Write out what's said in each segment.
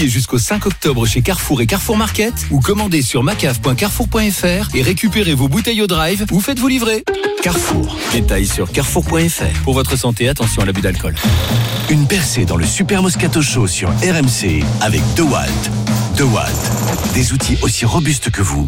Et jusqu'au 5 octobre chez Carrefour et Carrefour Market, ou commandez sur macaf.carrefour.fr et récupérez vos bouteilles au drive ou faites-vous livrer. Carrefour. Détails sur carrefour.fr. Pour votre santé, attention à l'abus d'alcool. Une percée dans le Super Moscato Show sur RMC avec DeWalt. DeWalt, des outils aussi robustes que vous.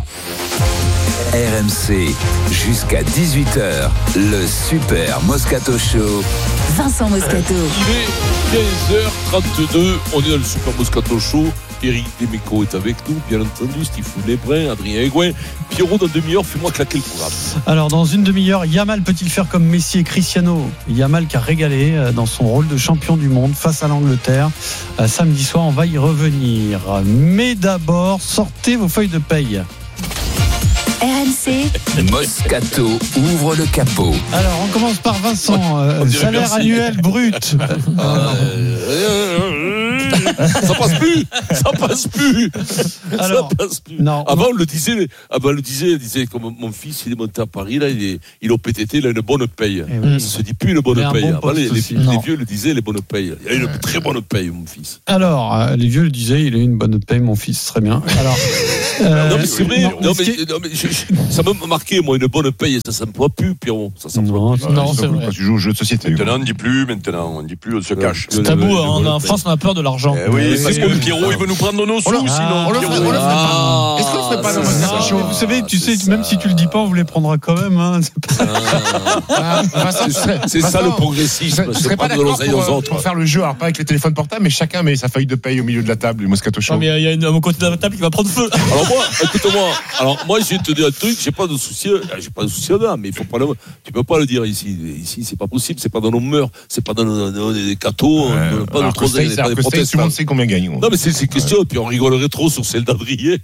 RMC, jusqu'à 18h, le Super Moscato Show. Vincent Moscato. Il est 15h32, on est dans le Super Moscato Show. Eric Demeco est avec nous, bien entendu, Stéphane Lebrun, Adrien Aigouin. Pierrot, dans demi-heure, fais-moi claquer le programme. Alors, dans une demi-heure, Yamal peut-il faire comme Messi et Cristiano? Yamal qui a régalé dans son rôle de champion du monde face à l'Angleterre. Samedi soir, on va y revenir. Mais d'abord, sortez vos feuilles de paye. RMC. Moscato ouvre le capot. Alors, on commence par Vincent. Salaire merci. Annuel brut. Ça passe plus. Alors, ça passe plus. non, Avant, on le disait, il disait comme mon fils, il est monté à Paris, là, il est au PTT, il a une bonne paye. oui. Ça se dit plus une bonne Mais un paye. bon Avant, les poste aussi. vieux le disaient, les bonnes payes. Il a une très bonne paye, mon fils. Alors, les vieux le disaient, il a eu une bonne paye, mon fils, très bien. Alors, Non, mais c'est vrai. non, Ça m'a marqué, moi, une bonne paye. Ça s'emploie plus, Pierrot. Ça s'emploie plus. non, c'est vrai. Quand tu joues au jeu de société. Maintenant, on ne dit plus, on se cache. C'est Tabou, en France, on a peur de l'argent. Oui, parce que oui. Pierrot, il veut nous prendre nos sous, sinon. On le ferait pas. Est-ce qu'on le ferait pas dans le Moscato Show? Vous savez, tu sais, même si tu le dis pas, on vous les prendra quand même. Hein. C'est ça le progressisme. Tu C'est serais pas pas de d'accord l'oseille aux autres. pour faire le jeu, alors pas avec les téléphones portables, mais chacun met sa feuille de paye au milieu de la table du Moscato Show. Non, mais il y a un côté de la table qui va prendre feu. Alors moi, écoute-moi. Alors moi, je vais te dire un truc. J'ai pas de souci là, mais il faut pas tu peux pas le dire ici. Ici, c'est pas possible. C'est pas dans nos mœurs. C'est pas dans nos cathos. Pas dans Tout le monde sait combien gagne. Non, mais c'est question. Puis on rigolerait trop sur celle d'Adrien.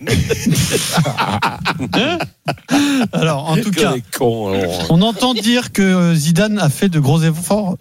Alors, en tout cas, Con, on entend dire que Zidane a fait de gros efforts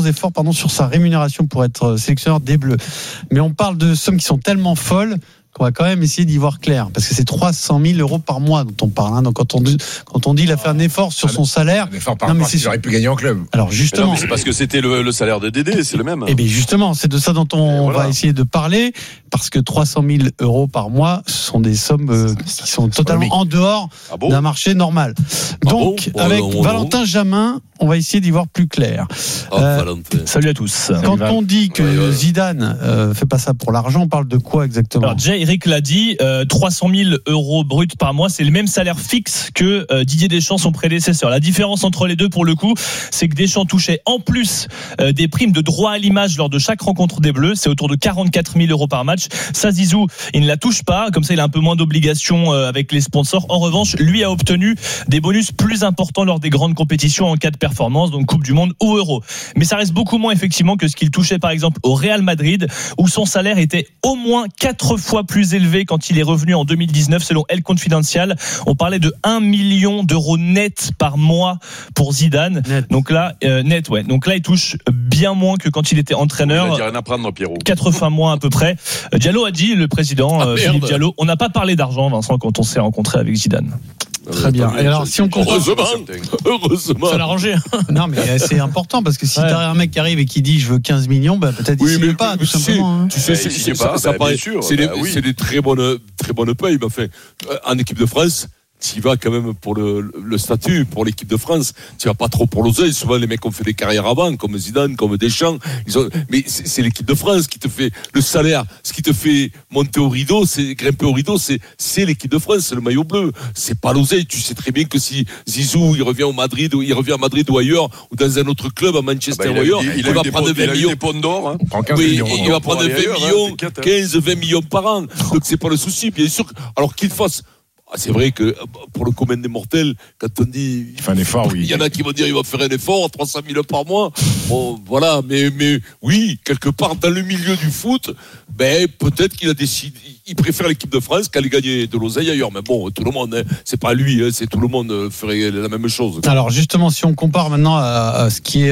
sur sa rémunération pour être sélectionneur des Bleus. Mais on parle de sommes qui sont tellement folles qu'on va quand même essayer d'y voir clair, parce que c'est 300 000 euros par mois dont on parle. Hein. Donc quand on dit il a fait un effort sur son salaire, Un effort par rapport à ce qu'il aurait pu gagner en club. alors Non, justement, mais c'est parce que c'était le salaire de Dédé, c'est le même. et bien justement, c'est de ça dont on voilà. va essayer de parler, parce que 300 000 euros par mois, ce sont des sommes qui sont totalement en dehors Ah bon d'un marché normal. Donc, bon avec non. Valentin Jamin, on va essayer d'y voir plus clair. Valentin. Salut à tous. Quand on dit que Ouais. Zidane fait pas ça pour l'argent, on parle de quoi exactement? Alors, déjà, Eric l'a dit, 300 000 euros bruts par mois, c'est le même salaire fixe que Didier Deschamps, son prédécesseur. La différence entre les deux, pour le coup, c'est que Deschamps touchait en plus des primes de droit à l'image lors de chaque rencontre des Bleus. C'est autour de 44 000 euros par match. Ça, Zizou, il ne la touche pas. Comme ça, il a un peu moins d'obligations avec les sponsors. En revanche, lui a obtenu des bonus plus importants lors des grandes compétitions en cas de performance, donc Coupe du Monde ou Euro. Mais ça reste beaucoup moins, effectivement, que ce qu'il touchait, par exemple, au Real Madrid, où son salaire était au moins 4 fois plus élevé quand il est revenu en 2019, selon El Confidencial. On parlait de 1 million d'euros net par mois pour Zidane. Net. Donc là, net, ouais. Donc là, il touche bien moins que quand il était Il a entraîneur. dit rien à prendre, Pierrot. 4 fois moins à peu près. Diallo a dit, le président Philippe Diallo, on n'a pas parlé d'argent, Vincent, quand on s'est rencontré avec Zidane. Très bien. Et alors, si on compare, Heureusement. Ça l'a arrangé. non, mais c'est important, parce que si t'as un mec qui arrive et qui dit je veux 15 millions, bah, peut-être il signe pas, tout simplement. Hein. Tu sais, il sait pas, ça bien paraît, sûr, c'est oui. des très bonnes payes. Mais enfin, en équipe de France, tu vas quand même pour le statut, pour l'équipe de France. Tu vas pas trop pour l'oseille. Souvent, les mecs ont fait des carrières avant, comme Zidane, comme Deschamps. Mais c'est l'équipe de France qui te fait le salaire. Ce qui te fait monter au rideau, grimper au rideau, c'est l'équipe de France, c'est le maillot bleu. C'est pas l'oseille. Tu sais très bien que si Zizou, il revient à Madrid ou ailleurs, ou dans un autre club, à Manchester ou ailleurs, il va prendre 20 millions. des ponts d'or. Hein. Prends 15 Oui, millions. il va prendre 20 millions, 15, 20 millions par an. Donc c'est pas le souci, bien sûr. Alors qu'il fasse. C'est vrai que pour le commun des mortels, quand on dit Il fait un effort, oui. il y en a qui vont dire il va faire un effort, 300 000 par mois. Bon, voilà, mais oui, quelque part dans le milieu du foot, peut-être qu'il a décidé, il préfère l'équipe de France qu'aller gagner de l'oseille ailleurs. Mais bon, tout le monde, c'est pas lui, c'est tout le monde ferait la même chose. Alors justement, si on compare maintenant à ce qui est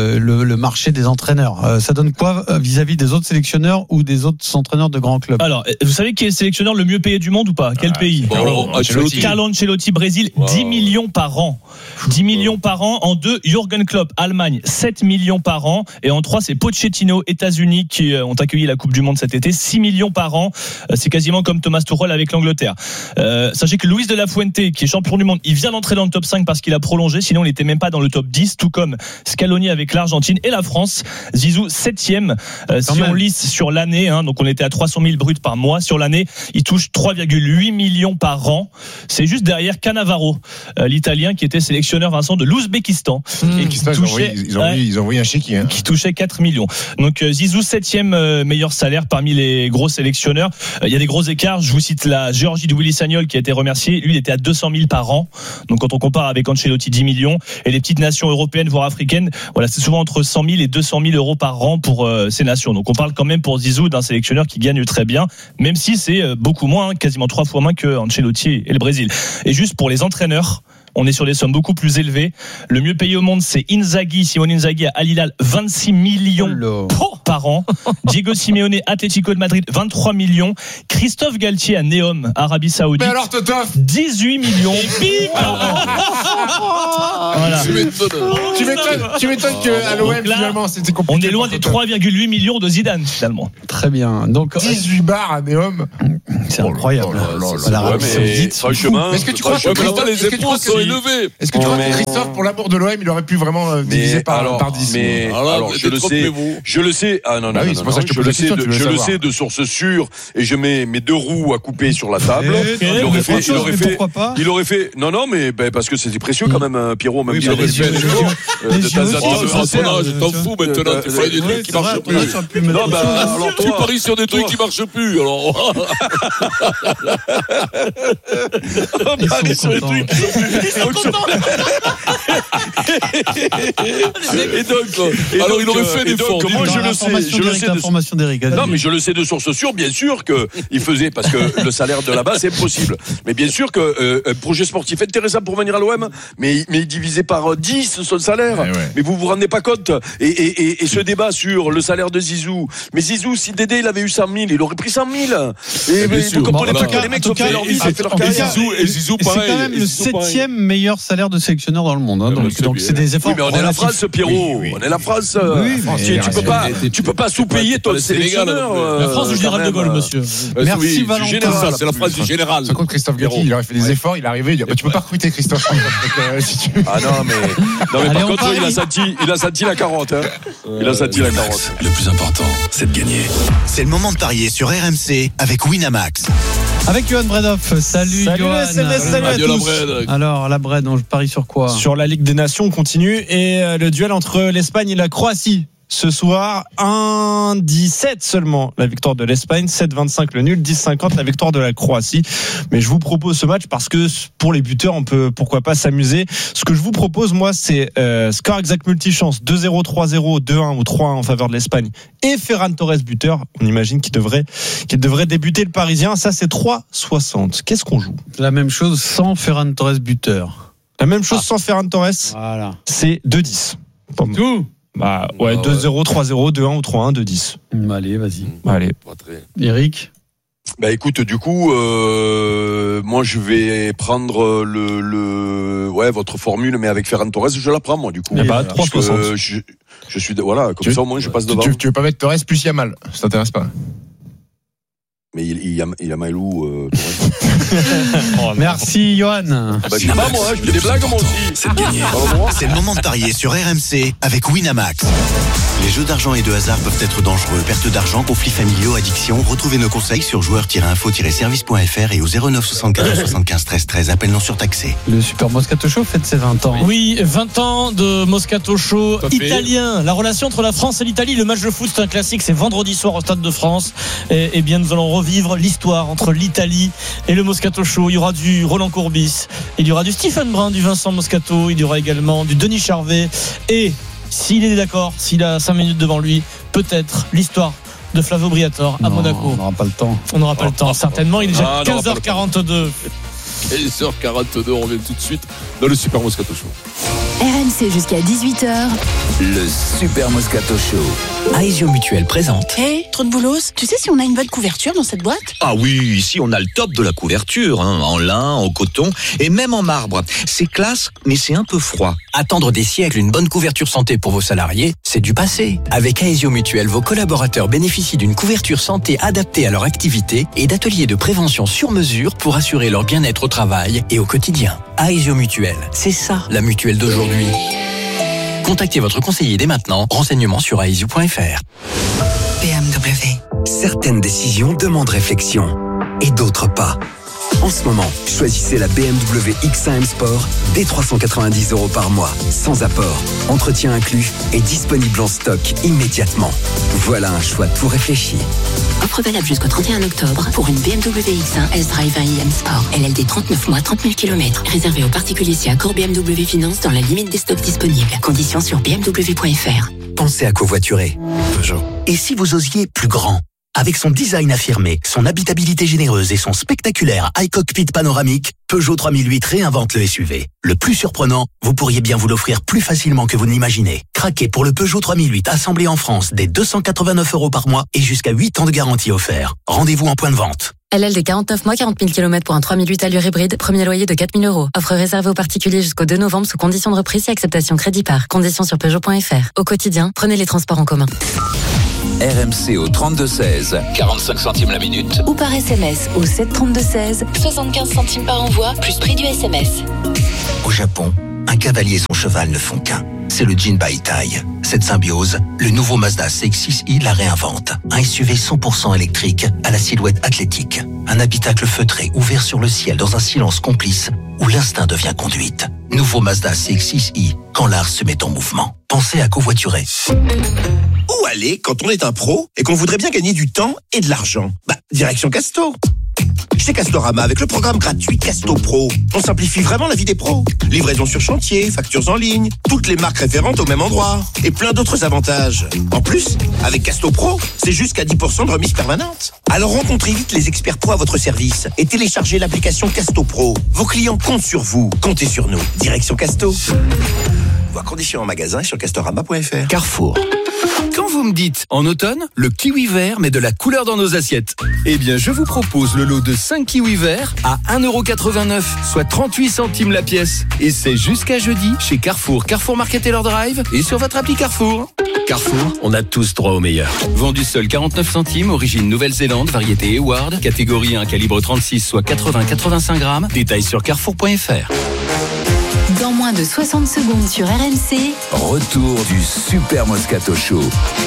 le marché des entraîneurs, ça donne quoi vis-à-vis des autres sélectionneurs ou des autres entraîneurs de grands clubs? Alors, vous savez qui est le sélectionneur le mieux payé du monde ou pas? Quel pays? Bon, Ancelotti. Carlo Ancelotti, Brésil, 10 millions par an. 10 millions par an. En 2, Jürgen Klopp, Allemagne, 7 millions par an. Et en 3, c'est Pochettino, États-Unis, qui ont accueilli la Coupe du Monde cet été, 6 millions par an. C'est quasiment comme Thomas Tuchel avec l'Angleterre. Sachez que Luis de la Fuente, qui est champion du monde, il vient d'entrer dans le top 5 parce qu'il a prolongé, sinon il n'était même pas dans le top 10, tout comme Scaloni avec l'Argentine et la France. Zizou, 7e. Si on lisse sur l'année, donc on était à 300 000 bruts par mois. Sur l'année, il touche 3,8 millions par an. C'est juste derrière Cannavaro, l'Italien qui était sélectionneur, Vincent, de l'Ouzbékistan. Et qui touchait, ils ont envoyé un chéquier. Qui touchait 4 millions. Donc Zizou, 7e meilleur salaire parmi les gros sélectionneurs. Il y a des gros écarts. Je vous cite la Géorgie de Willy Sagnol qui a été remercié. Lui, il était à 200 000 par an. Donc quand on compare avec Ancelotti, 10 millions. Et les petites nations européennes, voire africaines, voilà, c'est souvent entre 100 000 et 200 000 euros par an pour ces nations. Donc on parle quand même pour Zizou d'un sélectionneur qui gagne très bien, même si c'est beaucoup moins, quasiment 3 fois moins que Ancelotti et le Brésil. Et juste pour les entraîneurs, on est sur des sommes beaucoup plus élevées. Le mieux payé au monde, c'est Inzaghi, Simone Inzaghi à Al Hilal, 26 millions par an. Diego Simeone, Atlético de Madrid, 23 millions. Christophe Galtier à Neom, Arabie Saoudite. Mais alors, Totof, 18 millions par an. Voilà. Tu m'étonnes qu'à l'OM, finalement, c'était compliqué. On est loin des 3,8 millions de Zidane, finalement. Très bien. Donc, 18 bars à Neom. C'est incroyable. L'Arabie Saoudite. Franchement. Est-ce que tu crois que Est-ce que tu crois que Christophe, pour l'amour de l'OM, il aurait pu vraiment diviser par 10? Alors, je le sais. Ah non, c'est pour ça que je te pose la question. Je le sais de source sûre, et je mets mes 2 roues à couper sur la table. Il aurait fait. Non, mais parce que c'était précieux quand même, Pierrot, même s'il aurait fait de temps en temps. Je t'en fous maintenant. Tu fais des trucs qui marchent plus. Non, alors tu paries sur des trucs qui marchent plus. Alors. On parie sur des trucs. Ils sont contents. Et donc, alors il aurait fait des efforts. Moi, je le sais. L'information d'Eric. Non, mais je le sais de source sûre, bien sûr qu'il faisait, parce que le salaire de là-bas, c'est impossible. Mais bien sûr que un projet sportif intéressant pour venir à l'OM, mais il divisait par 10 son salaire. Ouais. Mais vous vous rendez pas compte. Et ce débat sur le salaire de Zizou. Mais Zizou, si Dédé, il avait eu 100 000, il aurait pris 100 000. Et vous comprenez pas que les mecs ont fait leur vie, fait leur carrière. Et Zizou, pareil. C'est quand même le 7e meilleur salaire de sélectionneur dans le monde. Donc c'est des efforts. Oui, mais on est la France, Pierrot. On est la France. Tu peux pas sous-payer ton sélectionneur. La France du général de Gaulle, monsieur. Merci Valentin. C'est la phrase du général. Par contre, Christophe Galtier, il aurait fait des efforts, il est arrivé, il dit tu peux pas recruter Christophe. Ah non, mais par contre, il a senti la carotte. Il a senti la carotte. Le plus important, c'est de gagner. C'est le moment de parier sur RMC avec Winamax. Avec Johan Bredoff. Salut Johan. Salut à tous. Alors la Bred, on parie sur quoi? Sur la Ligue des Nations, on continue. Et le duel entre l'Espagne et la Croatie. Ce soir, 1,17 seulement la victoire de l'Espagne, 7,25 le nul, 10,50 la victoire de la Croatie. Mais je vous propose ce match parce que pour les buteurs, on peut pourquoi pas s'amuser. Ce que je vous propose, moi, c'est score exact multichance 2-0, 3-0, 2-1 ou 3-1 en faveur de l'Espagne et Ferran Torres buteur. On imagine qu'il devrait débuter le Parisien. Ça, c'est 3,60. Qu'est-ce qu'on joue? La même chose sans Ferran Torres buteur. La même chose sans Ferran Torres. Voilà. C'est 2-10. Tout. Bah ouais, 2-0, 3-0, 2-1 ou 3-1, 2-10. Allez, vas-y. Allez. Eric. Bah écoute, du coup, moi je vais prendre votre formule, mais avec Ferran Torres, je la prends moi du coup. Bah 3,60. Je suis voilà, comme ça au moins je passe devant. Tu veux pas mettre Torres plus Yamal? Ça t'intéresse pas? Mais il a Maïlou. Merci Johan. Je sais pas moi, je fais des blagues moi aussi. C'est de gagner. C'est le moment de parier sur RMC avec Winamax. Les jeux d'argent et de hasard peuvent être dangereux. Perte d'argent, conflits familiaux, addiction. Retrouvez nos conseils sur joueurs-info-service.fr et au 09 74 75 13 13. Appel non surtaxé. Le Super Moscato Show fête ses 20 ans. Oui, 20 ans de Moscato Show italien. La relation entre la France et l'Italie. Le match de foot, c'est un classique. C'est vendredi soir au Stade de France. Et bien, nous allons revivre l'histoire entre l'Italie et le Moscato Show. Il y aura du Roland Courbis. Il y aura du Stephen Brun, du Vincent Moscato. Il y aura également du Denis Charvet. Et s'il est d'accord, s'il a 5 minutes devant lui, peut-être l'histoire de Flavio Briatore à Monaco. On n'aura pas le temps. On n'aura pas le temps, certainement. Il est déjà 15h42. 15h42, on revient tout de suite dans le Super Moscato Show. RMC jusqu'à 18h. Le Super Moscato Show. Aesio Mutuel présente. Trop de boulos. Tu sais si on a une bonne couverture dans cette boîte? Ah oui, ici on a le top de la couverture, en lin, en coton et même en marbre. C'est classe, mais c'est un peu froid. Attendre des siècles une bonne couverture santé pour vos salariés, c'est du passé. Avec Aesio Mutuel, vos collaborateurs bénéficient d'une couverture santé adaptée à leur activité et d'ateliers de prévention sur mesure pour assurer leur bien-être au travail et au quotidien. Aesio Mutuel, c'est ça la mutuelle d'aujourd'hui. Contactez votre conseiller dès maintenant. Renseignements sur aesio.fr. BMW. Certaines décisions demandent réflexion et d'autres pas. En ce moment, choisissez la BMW X1 M Sport dès 390 € par mois, sans apport, entretien inclus et disponible en stock immédiatement. Voilà un choix tout réfléchi. Offre valable jusqu'au 31 octobre pour une BMW X1 S-Drive 1 M Sport. LLD 39 mois, 30 000 km. Réservé aux particuliers si accord BMW Finance dans la limite des stocks disponibles. Conditions sur bmw.fr. Pensez à covoiturer. Peugeot. Et si vous osiez plus grand ? Avec son design affirmé, son habitabilité généreuse et son spectaculaire iCockpit panoramique, Peugeot 3008 réinvente le SUV. Le plus surprenant, vous pourriez bien vous l'offrir plus facilement que vous ne l'imaginez. Craquez pour le Peugeot 3008 assemblé en France dès 289 € par mois et jusqu'à 8 ans de garantie offert. Rendez-vous en point de vente. LLD 49 mois, 40 000 km pour un 3008 allure hybride, premier loyer de 4 000 €. Offre réservée aux particuliers jusqu'au 2 novembre sous conditions de reprise et acceptation crédit par. Conditions sur Peugeot.fr. Au quotidien, prenez les transports en commun. RMC au 32-16, 45 centimes la minute. Ou par SMS au 732-16, 75 centimes par envoi, plus prix du SMS. Au Japon, un cavalier et son cheval ne font qu'un. C'est le Jinbaitai. Cette symbiose, le nouveau Mazda CX-6i la réinvente. Un SUV 100% électrique à la silhouette athlétique. Un habitacle feutré ouvert sur le ciel dans un silence complice où l'instinct devient conduite. Nouveau Mazda CX-6i, quand l'art se met en mouvement. Pensez à covoiturer. Où aller quand on est un pro et qu'on voudrait bien gagner du temps et de l'argent? Direction Casto. Chez Castorama, avec le programme gratuit Casto Pro, on simplifie vraiment la vie des pros. Livraison sur chantier, factures en ligne, toutes les marques référentes au même endroit et plein d'autres avantages. En plus, avec Casto Pro, c'est jusqu'à 10% de remise permanente. Alors rencontrez vite les experts pro à votre service et téléchargez l'application Casto Pro. Vos clients comptent sur vous, comptez sur nous. Direction Casto. Voir conditions en magasin et sur castorama.fr. Carrefour. Quand vous me dites, en automne, le kiwi vert met de la couleur dans nos assiettes, eh bien je vous propose le lot de 5 kiwis verts à 1,89 €, soit 38 centimes la pièce. Et c'est jusqu'à jeudi chez Carrefour, Carrefour Market et leur drive et sur votre appli Carrefour. Carrefour, on a tous droit au meilleur. Vendu seul 49 centimes, origine Nouvelle-Zélande, variété Eward, catégorie 1, calibre 36, soit 80-85 grammes. Détails sur carrefour.fr. Dans moins de 60 secondes sur RMC. Retour du Super Moscato Show.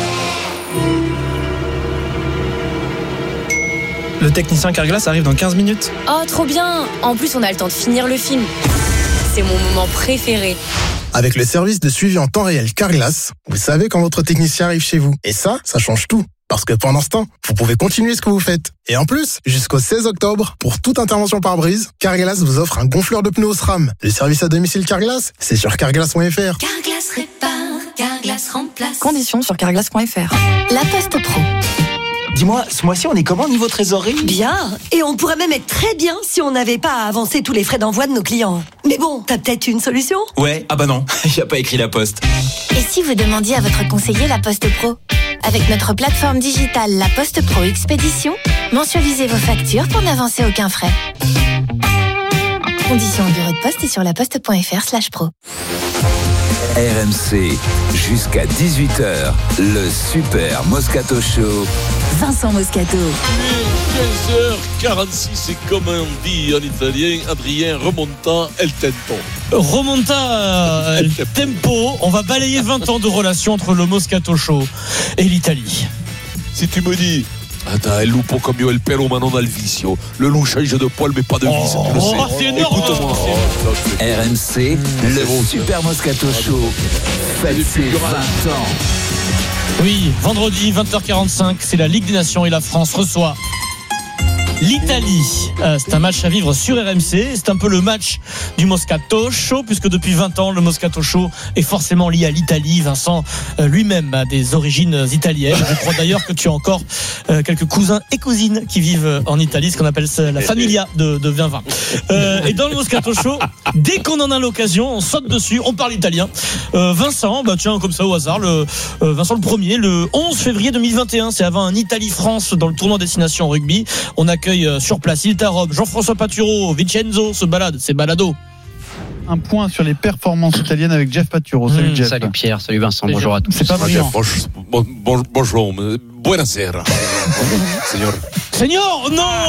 Le technicien Carglass arrive dans 15 minutes. Oh, trop bien! En plus, on a le temps de finir le film. C'est mon moment préféré. Avec le service de suivi en temps réel Carglass, vous savez quand votre technicien arrive chez vous. Et ça change tout. Parce que pendant ce temps, vous pouvez continuer ce que vous faites. Et en plus, jusqu'au 16 octobre, pour toute intervention par brise, Carglass vous offre un gonfleur de pneus au SRAM. Le service à domicile Carglass, c'est sur carglass.fr. Carglass répare, Carglass remplace. Conditions sur carglass.fr. La Poste Pro. Dis-moi, ce mois-ci, on est comment niveau trésorerie? Bien. Et on pourrait même être très bien si on n'avait pas à avancer tous les frais d'envoi de nos clients. Mais bon, t'as peut-être une solution? Ouais, ah bah non, y a pas écrit la Poste. Et si vous demandiez à votre conseiller la Poste Pro? Avec notre plateforme digitale La Poste Pro Expédition, mensualisez vos factures pour n'avancer aucun frais. Conditions au bureau de poste et sur laposte.fr/pro. RMC, jusqu'à 18h, le Super Moscato Show. Vincent Moscato. 15h46, et comme on dit en italien, Adrien, remonta el tempo. Remonta el tempo. On va balayer 20 ans de relation entre le Moscato Show et l'Italie. Si tu me dis, attends, il lupo comme el pelo ma non al vicio. Le loup change de poil mais pas de vis, tu le sais. C'est énorme. Écoute-moi. RMC, le Super Moscato Show. Faites ses 20 ans. Oui, vendredi 20h45, c'est la Ligue des Nations et la France reçoit L'Italie, c'est un match à vivre sur RMC. C'est un peu le match du Moscato Show, puisque depuis 20 ans, le Moscato Show est forcément lié à l'Italie. Vincent lui-même a des origines italiennes. Je crois d'ailleurs que tu as encore quelques cousins et cousines qui vivent en Italie, ce qu'on appelle la familia de vin. Et dans le Moscato Show, dès qu'on en a l'occasion, on saute dessus, on parle italien. Vincent, tiens, comme ça au hasard, Vincent le premier, le 11 février 2021, c'est avant un Italie-France dans le tournoi destination rugby. On accueille sur place, il est à Rome, Jean-François Paturo, Vincenzo se balade, c'est balado. Un point sur les performances italiennes avec Jeff Paturo. Salut Jeff. Salut Pierre, salut Vincent, bonjour à tous. C'est pas brillant. Bonjour, buonasera. Seigneur,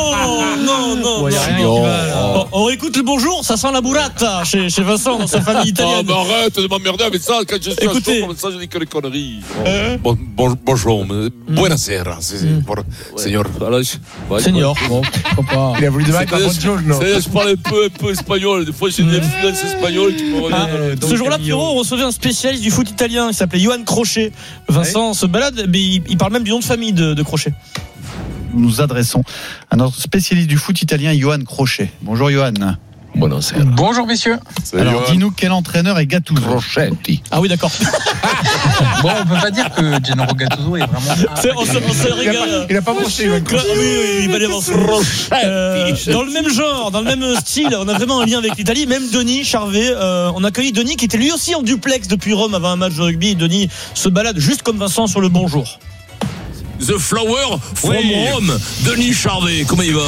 non. On réécoute le bonjour, ça sent la burrata chez Vincent dans sa famille italienne. Arrête de m'emmerder avec ça, quand je suis à chaud comme ça, je dis que les conneries. Bonjour, buonasera. Seigneur. Seigneur, bon, pourquoi pas. Il a voulu demander bonjour, non? Je parle un peu espagnol, des fois j'ai une influence espagnole qui me revient. Ce jour-là, Pierrot, on recevait un spécialiste du foot italien, il s'appelait Johan Crochet. Vincent se balade, mais il parle même du nom de famille de Crochet. Nous nous adressons à notre spécialiste du foot italien, Johan Crochet. Bonjour Johan. Bonjour messieurs. Alors dis-nous quel entraîneur est Gattuso. Crocetti. Ah oui, d'accord. Bon, on peut pas dire que Gennaro Gattuso est vraiment. On se régale. Il a pas bossé. Oui, il va avancer. Dans le même genre, dans le même style, on a vraiment un lien avec l'Italie. Même Denis Charvet, on a accueilli Denis qui était lui aussi en duplex depuis Rome avant un match de rugby. Denis se balade juste comme Vincent sur le bonjour. The Flower from Rome, Denis Charvet, comment il va?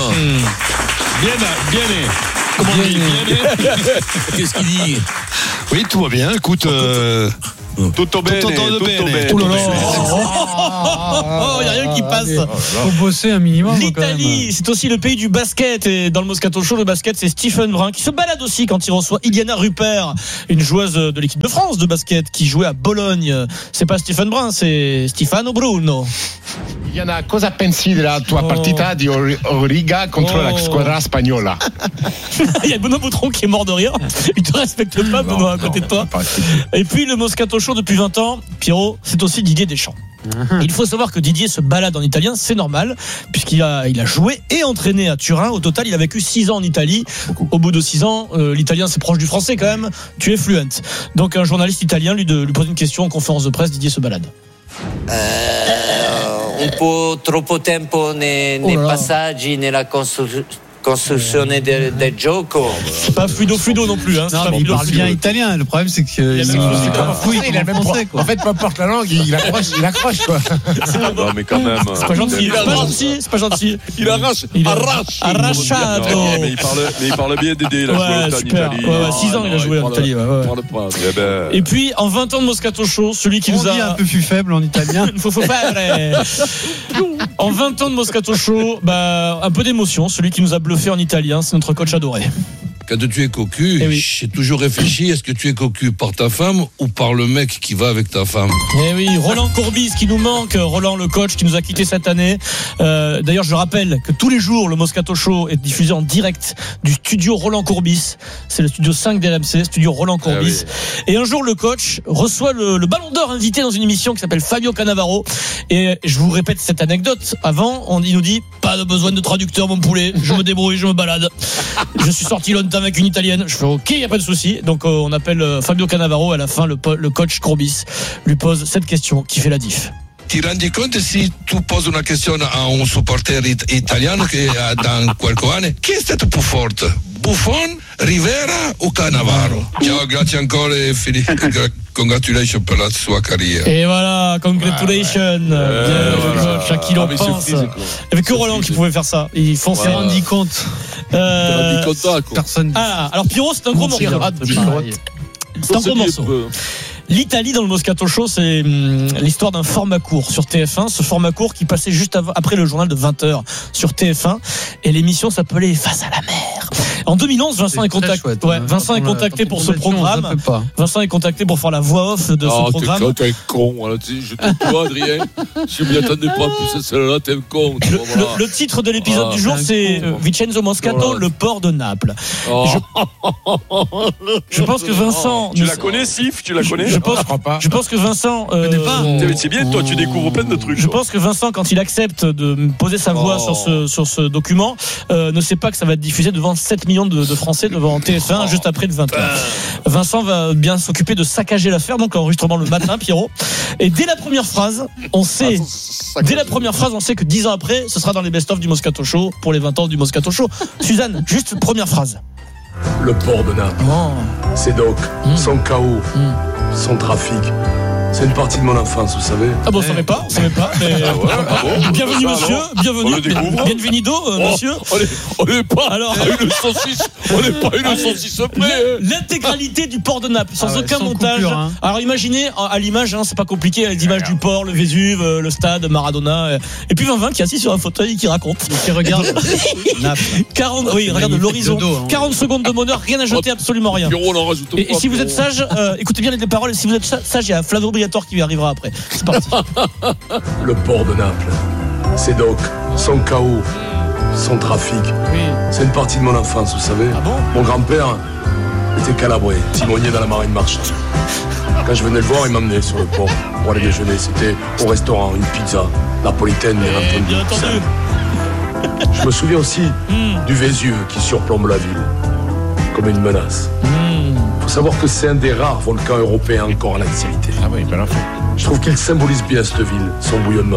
Bien. Comment on dit? Bien. Qu'est-ce qu'il dit? Oui, tout va bien. Écoute, Tutto bene. Oh là là. Il n'y a rien qui passe. Faut bosser un minimum. L'Italie, c'est aussi le pays du basket. Et dans le Moscato Show, le basket, c'est Stephen Brun qui se balade aussi quand il reçoit Iliana Rupert, une joueuse de l'équipe de France de basket qui jouait à Bologne. C'est pas Stephen Brun, c'est Stefano Bruno. Iliana, cosa pensi della tua partita di Riga contro la squadra spagnola? Il y a Benoît Boutron qui est mort de rire. Il te respecte pas, Benoît, à côté de toi. Et puis le Moscato Show depuis 20 ans, Pierrot, c'est aussi Didier Deschamps. Il faut savoir que Didier se balade en italien, c'est normal, puisqu'il a joué et entraîné à Turin. Au total, il a vécu 6 ans en Italie. Au bout de 6 ans, l'italien c'est proche du français quand même. Tu es fluent. Donc un journaliste italien lui pose une question en conférence de presse. Didier se balade. Un po' troppo tempo nei passaggi, nella costruzione del gioco. C'est pas fluido non plus. Hein. Non, mais il parle bien italien. Le problème, c'est que il a même français. En fait, peu importe la langue, il accroche quoi. Non, mais quand même. C'est pas gentil. Il arrache. Arrachado. Mais il parle bien d'aider. Il a joué en Italie. 6 ans, il a joué en Italie. Et puis, en 20 ans de Moscato Show, celui qui nous a. On dit un peu plus faible en italien. Faut faire. En 20 ans de Moscato Show, un peu d'émotion. Celui qui nous a bluffé en italien, c'est notre coach adoré. Quand tu es cocu, j'ai toujours réfléchi, est-ce que tu es cocu par ta femme ou par le mec qui va avec ta femme? Eh oui, Roland Courbis qui nous manque, Roland le coach qui nous a quitté cette année. D'ailleurs, je rappelle que tous les jours, le Moscato Show est diffusé en direct du studio Roland Courbis. C'est le studio 5 d'RMC, studio Roland Courbis. Et un jour, le coach reçoit le Ballon d'Or invité dans une émission qui s'appelle Fabio Cannavaro. Et je vous répète cette anecdote. Avant, il nous dit, pas de besoin de traducteur, mon poulet. Je me débrouille, je me balade. Je suis sorti longtemps avec une italienne. Je fais OK, il n'y a pas de souci. Donc on appelle Fabio Cannavaro. À la fin, le coach Courbis lui pose cette question qui fait la diff. Ti rendi conto si tu poses una question a un supporter italiano che da qualche anno chi è stato più forte? Buffon, Rivera o Cannavaro? Ciao, grazie ancora e congratulations per la sua carrière. Et voilà, congratulations. Chacun en pense. Il n'y avait que Roland qui pouvait faire ça. Ils font ça. Rendu compte. Personne. Alors Pierrot, c'est un gros morceau. C'est un gros morceau. L'Italie dans le Moscato Show, c'est l'histoire d'un format court sur TF1. Ce format court qui passait juste après le journal de 20h sur TF1. Et l'émission s'appelait Face à la mer. En 2011, Vincent est contacté. Chouette, Vincent est contacté pour ce programme. Vincent est contacté pour faire la voix off de ce programme. T'es un con. Voilà, je te vois, Adrien. Je m'y attendais pas. Plus celle-là, t'es un con. Le titre de l'épisode du jour, c'est Vincenzo Moscato, le port de Naples. Je pense que Vincent. Tu la connais, Sif? Tu la connais? Je pense que Vincent. C'est bien, toi, tu découvres plein de trucs. Je pense que Vincent, quand il accepte de poser sa voix sur ce document, ne sait pas que ça va être diffusé devant 7 millions de Français devant TF1 juste après le 20h. Vincent va bien s'occuper de saccager l'affaire, donc l'enregistrement le matin, Pierrot. Et dès la première phrase, on sait que 10 ans après, ce sera dans les best-of du Moscato Show pour les 20 ans du Moscato Show. Suzanne, juste première phrase. Le port de Naples, c'est donc son chaos, son trafic. C'est une partie de mon enfance, vous savez. Ah bon, on savait pas, mais bienvenue monsieur, bienvenido monsieur. On n'est pas une saucisse, une saucisse près. L'intégralité du port de Naples, sans aucun montage. Coupure, Alors imaginez à l'image, c'est pas compliqué, les images du port, le Vésuve, le stade, Maradona, et puis 20 qui est assis sur un fauteuil qui raconte, qui regarde Naples. 40, regarde l'horizon. 40 secondes de bonheur, rien à jeter, absolument rien. Et si vous êtes sage, écoutez bien les paroles. Si vous êtes sage, il y a Flavio qui lui arrivera après. C'est parti. Le port de Naples, c'est donc son chaos, son trafic. C'est une partie de mon enfance, vous savez. Mon grand-père était calabré, timonier dans la marine marchande. Quand je venais le voir, il m'emmenait sur le port pour aller déjeuner. C'était au restaurant, une pizza napolitaine et bien entendu. Je me souviens aussi du Vésuve qui surplombe la ville comme une menace. Il faut savoir que c'est un des rares volcans européens encore en activité. Ah oui, bien fait. Je trouve qu'il symbolise bien cette ville, son bouillonnement.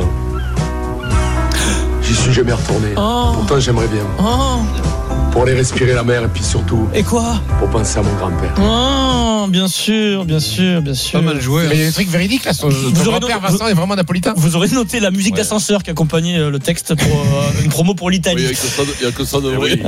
J'y suis jamais retourné. Pourtant, j'aimerais bien. Pour aller respirer la mer et puis surtout. Et quoi? Pour penser à mon grand-père. Bien sûr. Pas mal joué. Mais il y a des trucs véridiques là. Ton grand-père Vincent est vraiment napolitain. Vous aurez noté la musique d'ascenseur qui accompagnait le texte pour une promo pour l'Italie. Il n'y a que ça de vrai.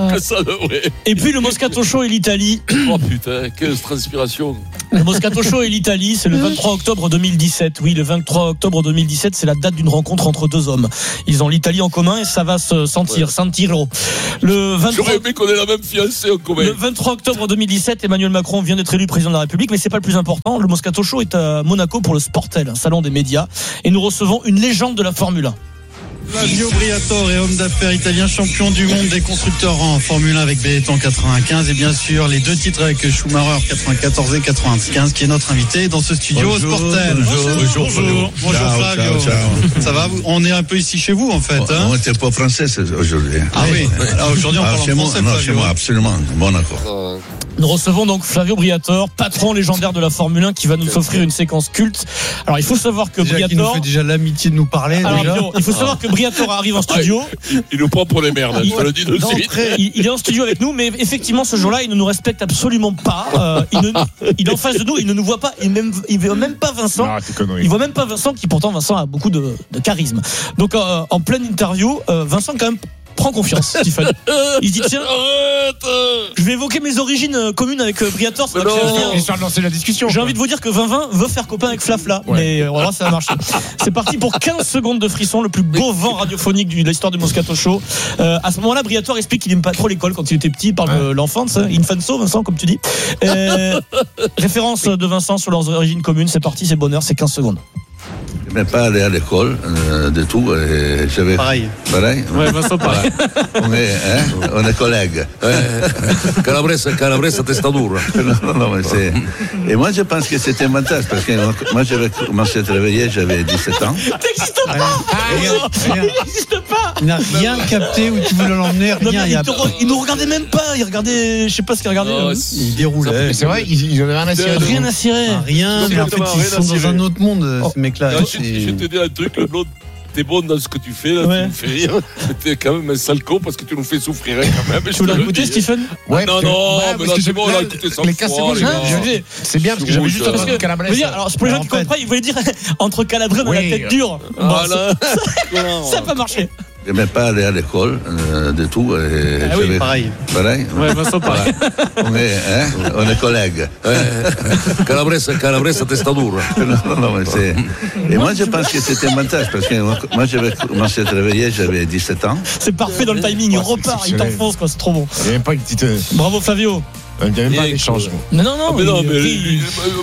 Et puis le Moscato Show et l'Italie. Oh putain, quelle transpiration. Le Moscato Show et l'Italie, c'est le 23 octobre 2017. Oui, le 23 octobre 2017, c'est la date d'une rencontre entre deux hommes. Ils ont l'Italie en commun et ça va se sentir. Santiro. J'aurais aimé qu'on ait la même fiancée en commun. Le 23 octobre 2017, Emmanuel Macron vient d'être élu président de la République, mais c'est pas le plus important. Le Moscato Show est à Monaco pour le Sportel, un salon des médias, et nous recevons une légende de la Formule 1. Flavio Briatore est homme d'affaires italien, champion du monde des constructeurs en Formule 1 avec Benetton 95 et bien sûr les 2 titres avec Schumacher 94 et 95 qui est notre invité dans ce studio au Sportel. Bonjour Flavio. Ciao. Ça va, on est un peu ici chez vous en fait. On n'était pas français aujourd'hui. Ah oui, alors aujourd'hui on parle en français. Non, chez moi, absolument, bon accord. Nous recevons donc Flavio Briatore, patron légendaire de la Formule 1 qui va nous offrir une séquence culte. Alors il faut savoir que Briatore qui nous fait déjà l'amitié de nous parler. Il faut savoir que Briatore arrive en studio. Il nous prend pour les merdes, je te le dis de suite. Il est en studio avec nous, mais effectivement ce jour-là il ne nous respecte absolument pas. Il est en face de nous, il ne nous voit pas, il ne voit même pas Vincent. Il voit même pas Vincent qui pourtant Vincent a beaucoup de charisme. Donc en pleine interview, Vincent quand même prend confiance, Stéphane. Il se dit tiens, je vais évoquer mes origines communes avec Briatore. Histoire de lancer la discussion. J'ai envie de vous dire que 2020 veut faire copain avec Flafla, mais on va voir si ça va marcher. C'est parti pour 15 secondes de frisson, le plus beau vent radiophonique de l'histoire du Moscato Show. À ce moment-là, Briatore explique qu'il n'aime pas trop l'école quand il était petit. Il parle de l'enfance, Infanso, Vincent, comme tu dis. Référence de Vincent sur leurs origines communes. C'est parti, c'est bonheur, c'est 15 secondes. Je n'aimais pas aller à l'école de tout. Et j'avais... Pareil. Ouais, Vincent, pareil. On est collègues. Calabresa testatura. Non, mais c'est... Et moi, je pense que c'était un avantage parce que moi, j'avais commencé à travailler, j'avais 17 ans. T'existes pas. N'existe pas. Il n'a rien capté où tu voulais l'emmener. Rien. Il nous regardait même pas. Il regardait, je sais pas ce qu'il regardait. Il déroulait. C'est vrai, ils en avaient rien à cirer. Rien à cirer. Rien. Mais en fait, ils sont dans un autre monde, ces mecs-là. Je te dis un truc, le blond, t'es bon dans ce que tu fais, là, tu me fais rire. Mais t'es quand même un sale con parce que tu nous fais souffrir quand même. Tu veux l'écouter, Stephen? Ouais, non, mais là, c'est bon, là, écoutez ça. Les cas, c'est bien parce que j'avais juste entendu Calabresa. Alors, pour les gens qui comprennent, il voulait dire entre Calabresa et la tête dure. Ça n'a pas marché. Je n'aimais pas aller à l'école de tout. Oui, pareil. Pareil. Ouais, Vincent, pareil. On est collègues. Calabresa testadura. Non, mais c'est. Et moi, je pense que c'était un montage parce que moi, j'avais commencé à travailler, j'avais 17 ans. C'est parfait dans le timing, il repart, il t'enfonce, quoi, c'est trop bon. Il n'y avait même pas une petite. Bravo Flavio. Il n'y avait même pas d'échange. Non, lui,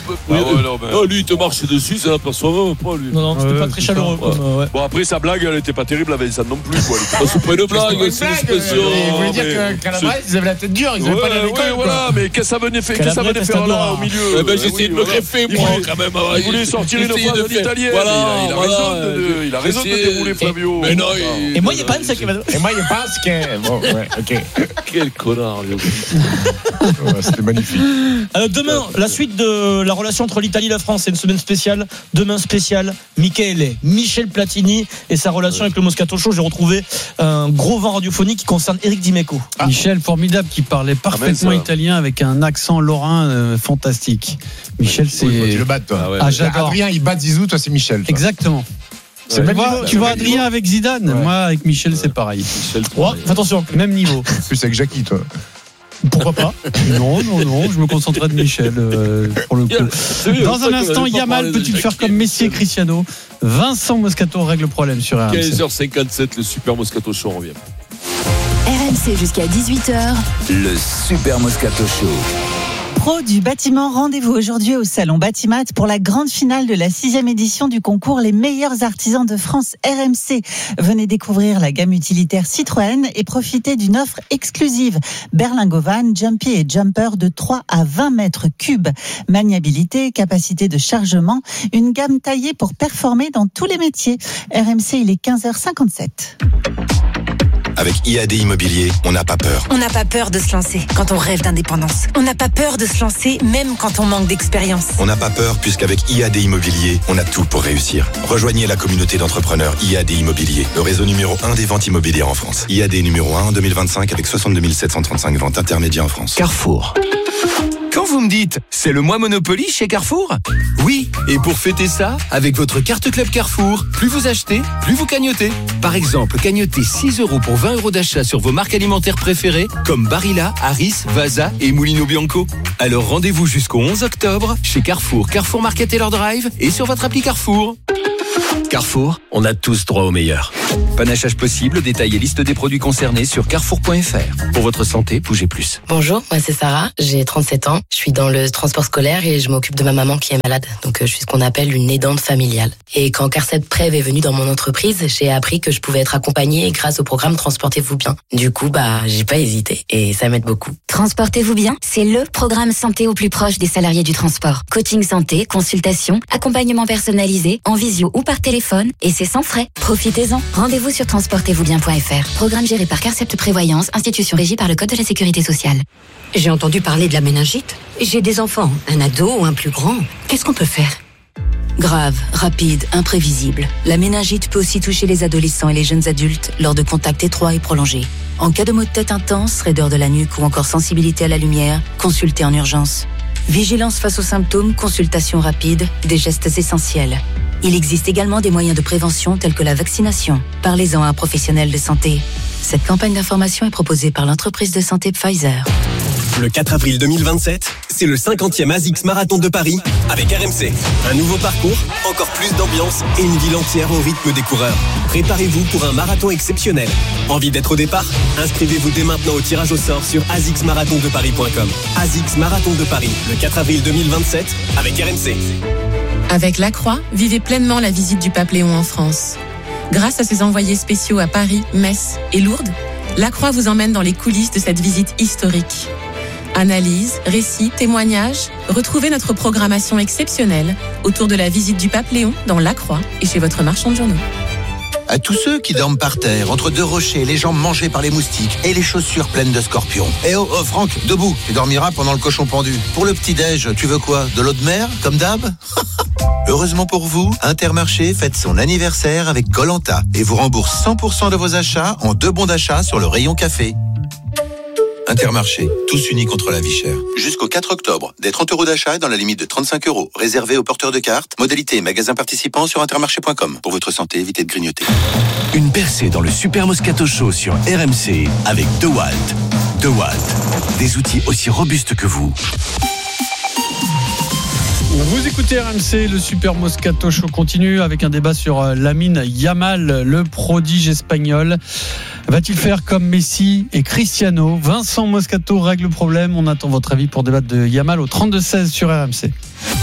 il te marche dessus, ça l'aperçoit même pas, lui. Non, c'était pas très chaleureux. Bon, après, sa blague, elle était pas terrible avec Vincent non plus, quoi. C'est pas une blague, c'est une expression. Il voulait dire que Calabres, ils avaient la tête dure, ils n'avaient pas la l'école. Voilà, mais qu'est-ce que ça venait faire là, au milieu? Eh ben, j'ai essayé de me greffer, moi, quand même. Il voulait sortir une phrase en italien. Il a raison de dérouler Flavio. Mais non, et moi, il n'y a pas un sac. Et moi, il n'y a pas un sac. Bon, ouais, ok. Quel connard, lui. C'était magnifique. Demain, la suite de la relation entre l'Italie et la France, c'est une semaine spéciale. Demain spécial, Michel Platini et sa relation avec le Moscato Show. J'ai retrouvé un gros vent radiophonique qui concerne Eric Dimeco. Michel, formidable, qui parlait parfaitement italien avec un accent lorrain fantastique. Michel, c'est. Tu le battes, toi. J'adore. Adrien, il bat Zizou, toi, c'est Michel. Toi. Exactement. Tu vois Adrien avec Zidane, moi avec Michel c'est pareil. Attention, même niveau. Plus avec Jackie, toi. Pourquoi pas? Non, je me concentrerai de Michel pour le coup. Dans un instant, Yamal peut-il faire comme Messi et Cristiano? Vincent Moscato règle le problème sur RMC. 15h57, le Super Moscato Show revient. RMC jusqu'à 18h. Le Super Moscato Show. Pro du bâtiment, rendez-vous aujourd'hui au salon Batimat pour la grande finale de la 6e édition du concours Les meilleurs artisans de France RMC. Venez découvrir la gamme utilitaire Citroën et profitez d'une offre exclusive. Berlingovan, Jumpy et Jumper de 3 à 20 mètres cubes. Maniabilité, capacité de chargement, une gamme taillée pour performer dans tous les métiers. RMC, il est 15h57. Avec IAD Immobilier, on n'a pas peur. On n'a pas peur de se lancer quand on rêve d'indépendance. On n'a pas peur de se lancer même quand on manque d'expérience. On n'a pas peur puisqu'avec IAD Immobilier, on a tout pour réussir. Rejoignez la communauté d'entrepreneurs IAD Immobilier, le réseau numéro 1 des ventes immobilières en France. IAD numéro 1 en 2025 avec 62 735 ventes intermédiaires en France. Carrefour. Quand vous me dites « c'est le mois Monopoly chez Carrefour », oui, et pour fêter ça, avec votre carte Club Carrefour, plus vous achetez, plus vous cagnotez. Par exemple, cagnotez 6 € pour 20 € d'achat sur vos marques alimentaires préférées, comme Barilla, Harris, Vasa et Moulinho Bianco. Alors rendez-vous jusqu'au 11 octobre chez Carrefour, Carrefour Market Taylor Drive et sur votre appli Carrefour. Carrefour, on a tous droit au meilleur. Panachage possible, détail et liste des produits concernés sur carrefour.fr. Pour votre santé, bougez plus. Bonjour, moi c'est Sarah, j'ai 37 ans. Je suis dans le transport scolaire et je m'occupe de ma maman qui est malade. Donc je suis ce qu'on appelle une aidante familiale. Et quand Carcet Prev est venu dans mon entreprise, j'ai appris que je pouvais être accompagnée grâce au programme Transportez-vous bien. Du coup, j'ai pas hésité et ça m'aide beaucoup. Transportez-vous bien, c'est le programme santé au plus proche des salariés du transport. Coaching santé, consultation, accompagnement personnalisé, en visio ou par téléphone, et c'est sans frais. Profitez-en. Rendez-vous sur transportez-vous-bien.fr. Programme géré par Carcept Prévoyance, institution régie par le Code de la Sécurité sociale. J'ai entendu parler de la méningite. J'ai des enfants, un ado ou un plus grand. Qu'est-ce qu'on peut faire? Grave, rapide, imprévisible. La méningite peut aussi toucher les adolescents et les jeunes adultes lors de contacts étroits et prolongés. En cas de maux de tête intense, raideur de la nuque ou encore sensibilité à la lumière, consultez en urgence. Vigilance face aux symptômes, consultation rapide, des gestes essentiels. Il existe également des moyens de prévention tels que la vaccination. Parlez-en à un professionnel de santé. Cette campagne d'information est proposée par l'entreprise de santé Pfizer. Le 4 avril 2027, c'est le 50e ASICS Marathon de Paris avec RMC. Un nouveau parcours, encore plus d'ambiance et une ville entière au rythme des coureurs. Préparez-vous pour un marathon exceptionnel. Envie d'être au départ? Inscrivez-vous dès maintenant au tirage au sort sur asicsmarathondeparis.com. ASICS Marathon de Paris, le 4 avril 2027 avec RMC. Avec La Croix, vivez pleinement la visite du pape Léon en France. Grâce à ses envoyés spéciaux à Paris, Metz et Lourdes, La Croix vous emmène dans les coulisses de cette visite historique. Analyse, récits, témoignages, retrouvez notre programmation exceptionnelle autour de la visite du pape Léon dans La Croix et chez votre marchand de journaux. À tous ceux qui dorment par terre, entre deux rochers, les jambes mangées par les moustiques et les chaussures pleines de scorpions. Eh oh, Franck, debout, tu dormiras pendant le cochon pendu. Pour le petit-déj, tu veux quoi? De l'eau de mer, comme d'hab? Heureusement pour vous, Intermarché fête son anniversaire avec Koh-Lanta et vous rembourse 100% de vos achats en 2 bons d'achat sur le rayon café. Intermarché, tous unis contre la vie chère. Jusqu'au 4 octobre, des 30 € d'achat dans la limite de 35 €, réservés aux porteurs de cartes. Modalité et magasins participants sur intermarché.com. Pour votre santé, évitez de grignoter. Une percée dans le Super Moscato Show sur RMC avec DeWalt. DeWalt, des outils aussi robustes que vous. Vous écoutez RMC, le Super Moscato Show continue avec un débat sur Lamine Yamal, le prodige espagnol. Va-t-il faire comme Messi et Cristiano ? Vincent Moscato règle le problème. On attend votre avis pour débattre de Yamal au 32-16 sur RMC.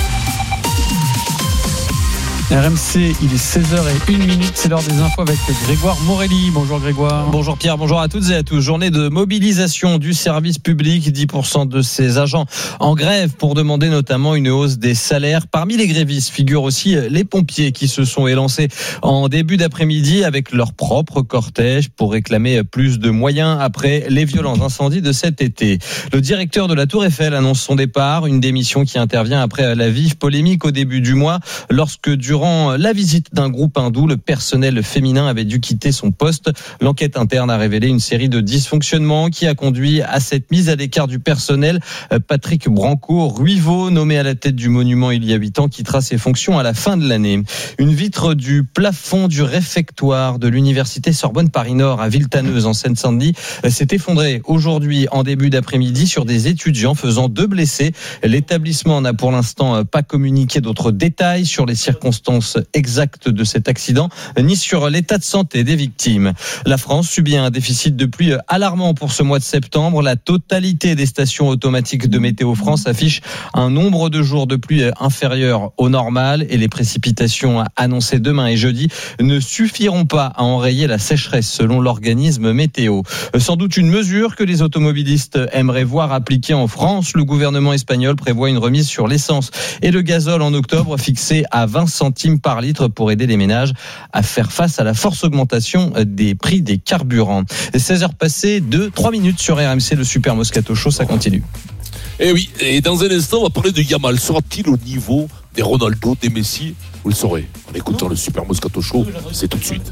RMC, il est 16h01, c'est l'heure des infos avec Grégoire Morelli. Bonjour Grégoire. Bonjour Pierre, bonjour à toutes et à tous. Journée de mobilisation du service public, 10% de ses agents en grève pour demander notamment une hausse des salaires. Parmi les grévistes figurent aussi les pompiers qui se sont élancés en début d'après-midi avec leur propre cortège pour réclamer plus de moyens après les violents incendies de cet été. Le directeur de la Tour Eiffel annonce son départ, une démission qui intervient après la vive polémique au début du mois lorsque durant la visite d'un groupe hindou, le personnel féminin avait dû quitter son poste. L'enquête interne a révélé une série de dysfonctionnements qui a conduit à cette mise à l'écart du personnel. Patrick Branco-Ruiveau, nommé à la tête du monument il y a 8 ans, quittera ses fonctions à la fin de l'année. Une vitre du plafond du réfectoire de l'université Sorbonne Paris-Nord à Villetaneuse en Seine-Saint-Denis s'est effondrée aujourd'hui en début d'après-midi sur des étudiants, faisant 2 blessés. L'établissement n'a pour l'instant pas communiqué d'autres détails sur les circonstances exactes de cet accident, ni sur l'état de santé des victimes. La France subit un déficit de pluie alarmant pour ce mois de septembre. La totalité des stations automatiques de Météo France affiche un nombre de jours de pluie inférieur au normal et les précipitations annoncées demain et jeudi ne suffiront pas à enrayer la sécheresse selon l'organisme météo. Sans doute une mesure que les automobilistes aimeraient voir appliquée en France. Le gouvernement espagnol prévoit une remise sur l'essence et le gazole en octobre fixée à 20 centimes par litre pour aider les ménages à faire face à la forte augmentation des prix des carburants. 16h passées de 3 minutes sur RMC, le Super Moscato Show, ça continue. Et oui, et dans un instant, on va parler de Yamal. Sera-t-il au niveau des Ronaldo, des Messi ? Vous le saurez en écoutant le Super Moscato Show, c'est tout de suite.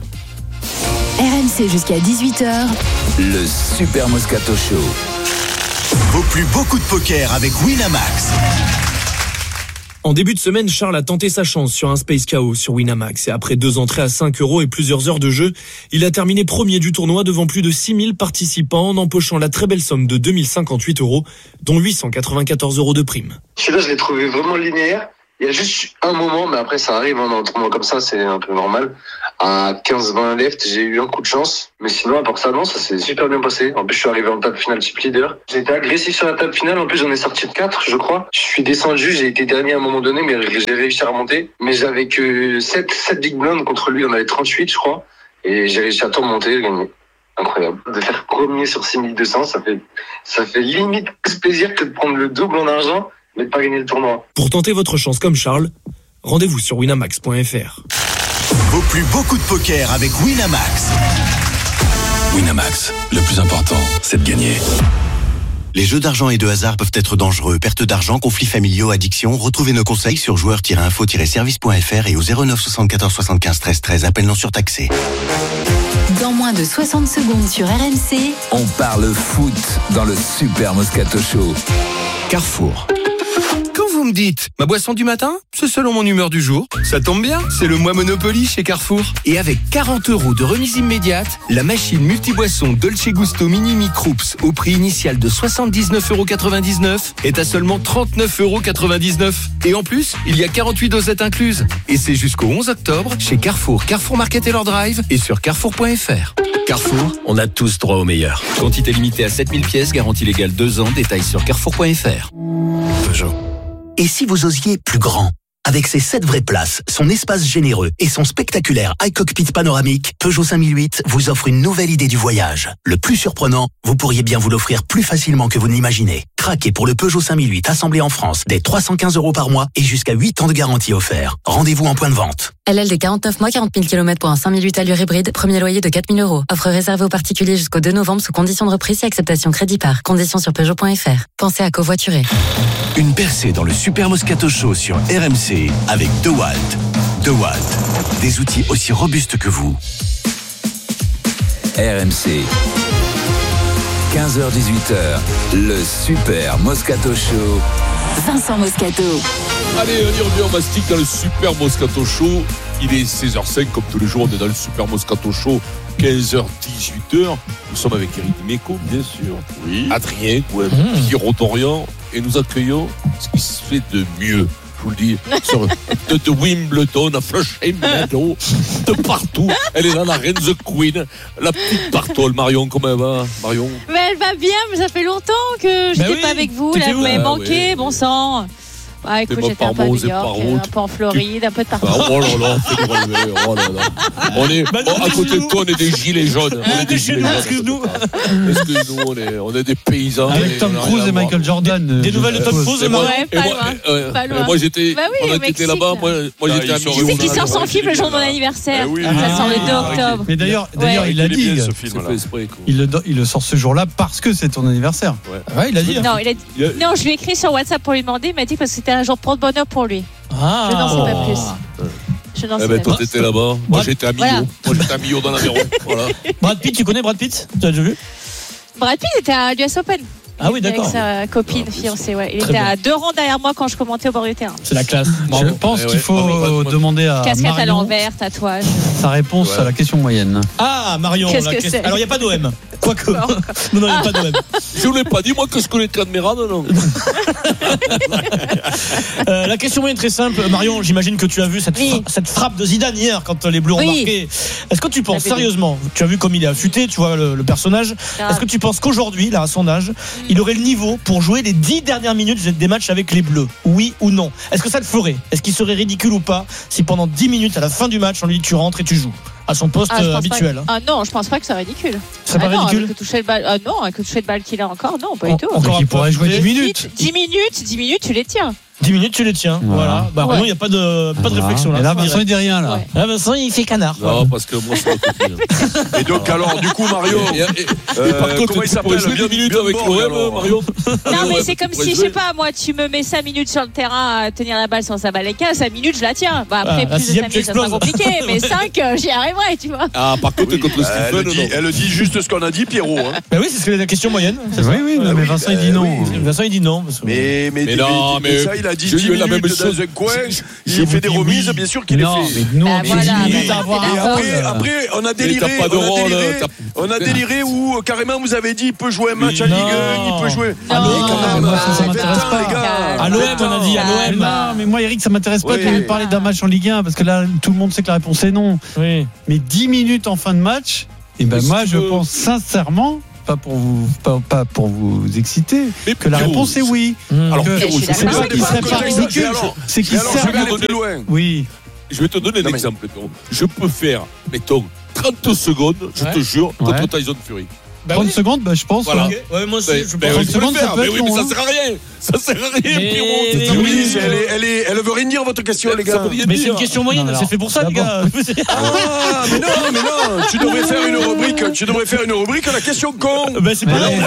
RMC jusqu'à 18h. Le Super Moscato Show. Vos plus beaux coups de poker avec Winamax. En début de semaine, Charles a tenté sa chance sur un Space KO sur Winamax et après 2 entrées à 5 € et plusieurs heures de jeu, il a terminé premier du tournoi devant plus de 6000 participants en empochant la très belle somme de 2058 €, dont 894 € de prime. Celui-là, je l'ai trouvé vraiment linéaire. Il y a juste un moment, mais après ça arrive, dans un tournoi comme ça, c'est un peu normal. À 15-20 left, j'ai eu un coup de chance. Mais sinon, à part ça, non, ça s'est super bien passé. En plus, je suis arrivé en table finale chip leader. J'ai été agressif sur la table finale. En plus, j'en ai sorti de 4, je crois. Je suis descendu, j'ai été dernier à un moment donné, mais j'ai réussi à remonter. Mais j'avais que 7 big blinds contre lui. On avait 38, je crois. Et j'ai réussi à tout remonter et gagner. Incroyable. De faire premier sur 6200, ça fait limite plus plaisir que de prendre le double en argent, mais de pas gagner le tournoi. Pour tenter votre chance comme Charles, rendez-vous sur winamax.fr. Vos plus beaux coups de poker avec Winamax. Winamax, le plus important, c'est de gagner. Les jeux d'argent et de hasard peuvent être dangereux. Perte d'argent, conflits familiaux, addiction. Retrouvez nos conseils sur joueurs-info-service.fr et au 09 74 75 13 13. Appel non surtaxé. Dans moins de 60 secondes sur RMC, on parle foot dans le Super Moscato Show. Carrefour. Quand vous me dites ma boisson du matin, c'est selon mon humeur du jour. Ça tombe bien, c'est le mois Monopoly chez Carrefour. Et avec 40 € de remise immédiate, la machine multiboisson Dolce Gusto Mini Microups au prix initial de 79,99 € est à seulement 39,99 €. Et en plus, il y a 48 dosettes incluses. Et c'est jusqu'au 11 octobre chez Carrefour, Carrefour Market et leur drive et sur carrefour.fr. Carrefour, on a tous droit au meilleur. Quantité limitée à 7000 pièces, garantie légale 2 ans, détails sur carrefour.fr. Peugeot. Et si vous osiez plus grand ? Avec ses 7 vraies places, son espace généreux et son spectaculaire iCockpit panoramique, Peugeot 5008 vous offre une nouvelle idée du voyage. Le plus surprenant, vous pourriez bien vous l'offrir plus facilement que vous ne l'imaginez. Craquez pour le Peugeot 5008 assemblé en France dès 315 € par mois et jusqu'à 8 ans de garantie offert. Rendez-vous en point de vente. LL 49 mois, 40 000 km pour un 5008 allure hybride, premier loyer de 4 000 €. Offre réservée aux particuliers jusqu'au 2 novembre sous condition de reprise et acceptation crédit par. Conditions sur Peugeot.fr. Pensez à covoiturer. Une percée dans le Super Moscato Show sur RMC avec DeWalt. DeWalt, des outils aussi robustes que vous. RMC, 15h. 15h-18h, le Super Moscato Show. Vincent Moscato. Allez, on y revient, on mastique dans le Super Moscato Show. Il est 16h05, comme tous les jours, on est dans le Super Moscato Show, 15h-18h. Nous sommes avec Eric Dimeco, bien sûr. Oui. Adrien, Pierrot Dorian. Et nous accueillons ce qui se fait de mieux. Je vous le dis, de Wimbledon à Flushing Meadow, de partout. Elle est là, la reine The Queen, la petite Bartol. Marion, comment elle va, Marion? Mais elle va bien, mais ça fait longtemps que je n'étais pas avec vous. Là, vous m'avez manqué, bon sang. Ah, écoute, j'étais un peu à New York, un peu en Floride, un peu de partout. Oh là là, c'est relevé. Oh là là. On est, à côté de toi, on est des gilets jaunes. On est des gilets jaunes. Excuse-nous. Excuse-nous, on est des paysans. Avec Tom Cruise et Michael Jordan. Des nouvelles de Tom Cruise, pas loin. Moi, j'étais là-bas. Moi, j'étais à Millau. Tu sais qu'il sort son film le jour de mon anniversaire. Ça sort le 2 octobre. Mais d'ailleurs, il a dit. Il le sort ce jour-là parce que c'est ton anniversaire. Ouais, il a dit. Non, je lui ai écrit sur WhatsApp pour lui demander. Il m'a dit parce que c'était un jour de bonheur pour lui. Je n'en sais pas plus. Toi, t'étais là-bas. Moi, j'étais à Millau. Voilà. Moi, j'étais à Millau dans l'Aveyron. Voilà. Brad Pitt, tu connais Brad Pitt? Tu as déjà vu? Brad Pitt était à l'US Open. Ah oui, d'accord. Avec sa copine, fiancée, ouais. Il était à 2 rangs derrière moi quand je commentais au bord du terrain. C'est la classe. Je pense qu'il faut demander à casquette à Marion l'envers, tatouage. sa réponse à la question moyenne. Ah, Marion. Qu'est-ce que c'est? Alors, il n'y a pas d'OM. Quoique. Non, il n'y a pas d'OM. Je ne l'ai pas dit, moi, que je connais Cadmerade, non. La question moyenne très simple. Marion, j'imagine que tu as vu cette frappe de Zidane hier quand les Bleus ont marqué. Est-ce que tu penses sérieusement, tu as vu comme il est affûté, tu vois le personnage, est-ce que tu penses qu'aujourd'hui, là, à son âge, il aurait le niveau pour jouer les 10 dernières minutes des matchs avec les Bleus? Oui ou non? Est-ce que ça le ferait? Est-ce qu'il serait ridicule ou pas si pendant 10 minutes à la fin du match on lui dit tu rentres et tu joues à son poste habituel? Non, je pense pas que ça soit ridicule. C'est pas ridicule? Avec le toucher de balle, avec le toucher de balle qu'il a encore, non, pas du tout. Donc il pourrait jouer 10 minutes. 10 minutes, tu les tiens. 10 minutes, tu les tiens. Voilà. Bah, il n'y a pas de réflexion là. Et là, Vincent, il dit rien là. Là, Vincent, il fait canard. Non, parce que moi, c'est la copine. Et donc, alors, du coup, Mario. Par contre, comment il s'appelle? Jouer 10 minutes avec l'OM, Mario? Non, mais c'est comme si, je sais pas, moi, tu me mets 5 minutes sur le terrain à tenir la balle sans sa balayka, 5 minutes, je la tiens. Bah, après, plus de 5 minutes, ça sera compliqué. Mais 5, j'y arriverai, tu vois. Ah, par contre, contre Stephen, elle dit juste ce qu'on a dit, Pierrot. Bah oui, c'est ce que la question moyenne. Oui, mais Vincent, il dit non. Vincent, il dit non. Mais ça, il a dit 10 minutes dans un coin, il fait des remises, bien sûr qu'il les fait. Mais nous, on est après, on a déliré où carrément vous avez dit il peut jouer un match à Ligue 1, il peut jouer. Ça m'intéresse pas. À l'OM, on a dit à l'OM. Non, mais moi, Eric, ça m'intéresse pas de lui parler d'un match en Ligue 1 parce que là, tout le monde sait que la réponse est non. Mais 10 minutes en fin de match, et ben moi, je pense sincèrement. Pas pour vous exciter, que la réponse est oui. Alors, c'est pas qu'il serait pas ridicule, c'est qu'il sert de loin. Oui. Je vais te donner un exemple. Je peux faire, mettons, 30 secondes, je te jure, contre Tyson Fury. 30 secondes, je pense. Voilà. Ouais, moi aussi, je pense. 30 secondes, ça peut être mais ça sert à rien. Ça sert à rien, Pierrot. Oui, elle veut rien dire, votre question, les gars. Mais c'est une question moyenne, c'est fait pour ça, les gars. Ah, mais non. Tu devrais faire une rubrique à la question con. C'est pas vrai.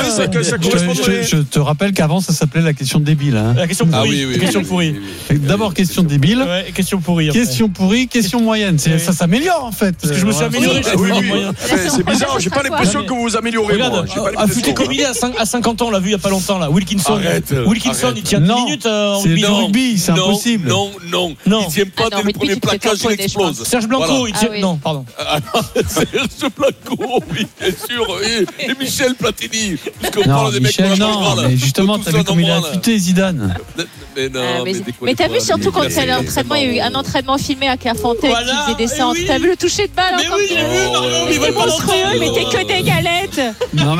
Je te rappelle qu'avant, ça s'appelait la question débile. La question pourrie. Question pourrie. D'abord, question débile. Question pourrie. Question pourrie, question moyenne. Ça s'améliore, en fait. Parce que je me suis amélioré. C'est bizarre, j'ai pas l'impression que vous vous améliorez. Regarde, affûté comme il est à 50 ans, on l'a vu il y a pas longtemps là. Wilkinson, il tient 10 minutes en rugby. C'est le rugby, c'est impossible. Non. Il tient pas dès le premier plaquage, il explose. Serge Blanco, il tient. Non, pardon. Serge Blanco, oui, bien sûr. Et Michel Platini. Non, Michel, non. Mais justement, t'as vu comme il a affûté Zidane. Mais t'as vu surtout quand il y a l'entraînement, il y a eu un entraînement filmé à Clairefontaine qui faisait des centres. T'as vu le toucher de balle? Mais oui, j'ai vu. C'était monstrueux, mais t'es que des galettes. Non,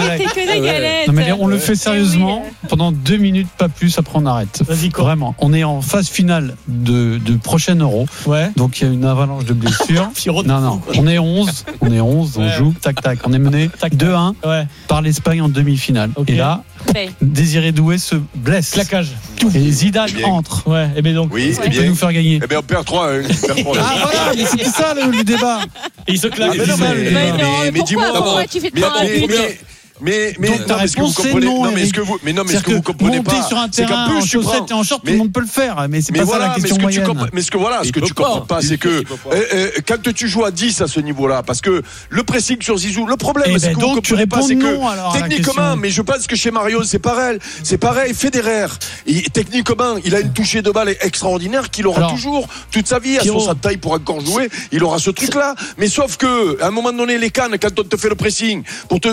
mais on le fait sérieusement. Pendant 2 minutes, pas plus, après on arrête. Vas-y, quoi. Vraiment. On est en phase finale de prochain Euro. Ouais. Donc il y a une avalanche de blessures. Non. On est 11, on joue. Tac. On est mené 2-1 par l'Espagne en demi-finale. Okay. Et là, Désiré Doué se blesse. Claquage. Et Zidane entre. Ouais, et bien donc. Oui, il peut nous faire gagner. Eh bien, on perd 3-1. Ah voilà, mais c'était ça le débat. Et il se claque. Mais dis-moi, pourquoi tu fais de Mais ta réponse c'est non. Mais ce que vous comprenez pas, monter sur un terrain en chaussettes et en short, tout le monde peut le faire. Mais c'est pas ça la question moyenne. Mais ce que tu comprends pas, c'est que quand tu joues à 10 à ce niveau-là, parce que le pressing sur Zizou, le problème, c'est que vous comprenez pas, c'est que techniquement, mais je pense que chez Mario, c'est pareil. Federer, techniquement, il a une touchée de balle extraordinaire qu'il aura toujours toute sa vie. À sa taille pour encore jouer, il aura ce truc-là. Mais sauf que, à un moment donné, les cannes, quand on te fait le pressing,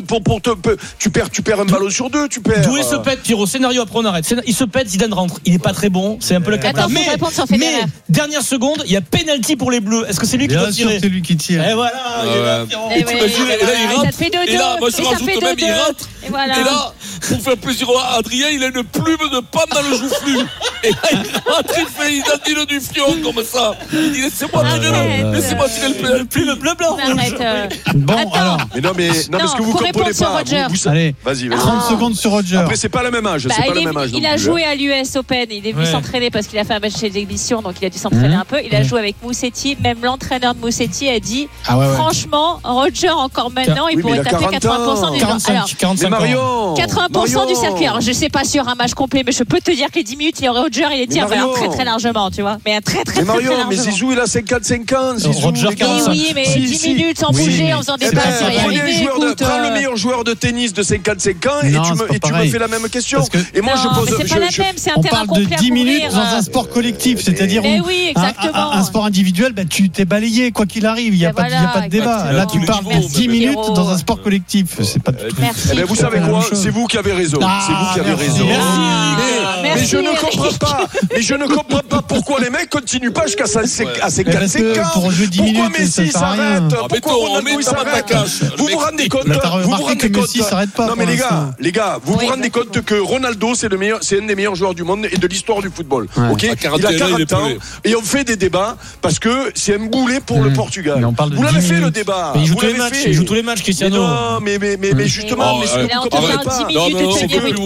tu perds un ballon sur deux, tu perds. D'où il se pète, Pierrot. Scénario, après on arrête. Il se pète, Zidane rentre. Il est pas très bon. C'est un peu le cas. Mais dernière seconde, il y a penalty pour les Bleus. Est-ce que c'est lui qui doit tirer? C'est lui qui tire. Et voilà. Et là, il rate. Et là, moi, je rajoute même, il rate. Et là, pour faire plaisir à Adrien, il a une plume de pomme dans le joufflu. Et là, il rate, il a dit le du fion comme ça. Il dit laissez-moi tirer le penalty. Le bleu-blanc. Bon, alors. Mais non, mais ce que vous comprenez pas. Allez, vas-y. 30 secondes sur Roger. Après, c'est pas le même âge. Il a joué à l'US Open. Il est venu s'entraîner parce qu'il a fait un match chez l'exhibition, donc il a dû s'entraîner un peu. Il a joué avec Moussetti. Même l'entraîneur de Moussetti a dit franchement, Roger, encore maintenant, il pourrait taper 80% du 80% du circuit. Alors, je sais pas sur un match complet, mais je peux te dire que les 10 minutes, Roger, il les tire très très largement, tu vois. Mais très largement. Mais Zizou, il a 55 ans. Roger, 45. Oui, mais 10 minutes sans bouger, en faisant des passes. Prends le meilleur joueur de tennis de 55 ans et tu me fais la même question. Et moi, je pose. C'est pas la même, c'est un terrain complet. On parle de 10 minutes dans un sport collectif, c'est-à-dire un sport individuel, tu t'es balayé, quoi qu'il arrive, il n'y a pas de débat. Là, tu parles de 10 minutes dans un sport collectif. C'est pas tout. Vous savez quoi? C'est vous qui avez raison. C'est vous qui avez raison. Mais je ne comprends pas pourquoi les mecs continuent pas jusqu'à 55 ans. Pour jouer 10 minutes, pourquoi Messi s'arrête? Pourquoi Ronaldo s'arrête? Vous vous rendez compte? Non mais les gars, vous vous rendez compte que Ronaldo c'est un des meilleurs joueurs du monde et de l'histoire du football. Ok, il a 40 ans et on fait des débats parce que c'est un boulet pour le Portugal. Vous l'avez fait le débat. Il joue tous les matchs, Cristiano. Non, mais justement, mais il a entendu 10 minutes de tenir une